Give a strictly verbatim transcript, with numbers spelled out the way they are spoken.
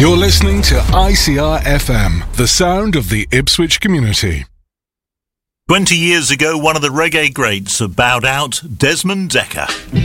You're listening to I C R F M, the sound of the Ipswich community. Twenty years ago, one of the reggae greats bowed out, Desmond Dekker.